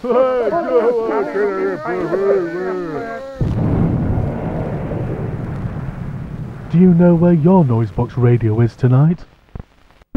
Do you know where your Noisebox radio is tonight?